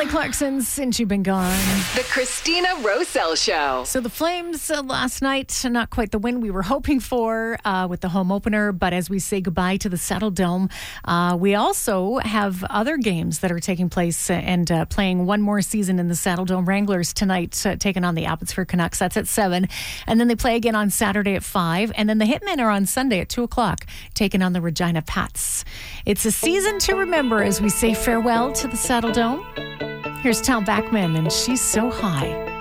Kelly Clarkson's Since You've Been Gone. The Christina Roselle Show. So the Flames last night, not quite the win we were hoping for with the home opener, but as we say goodbye to the Saddle Dome, we also have other games that are taking place and playing one more season in the Saddle Dome. Wranglers tonight taking on the Abbotsford Canucks. That's at 7. And then they play again on Saturday at 5. And then the Hitmen are on Sunday at 2 o'clock taking on the Regina Pats. It's a season to remember as we say farewell to the Saddle Dome. Here's Tal Bachman and She's So High.